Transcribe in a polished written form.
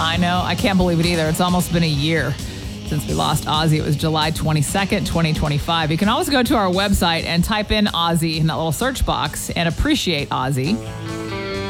I know. I can't believe it either. It's almost been a year since we lost Ozzy. It was July 22nd, 2025. You can always go to our website and type in Ozzy in that little search box and appreciate Ozzy.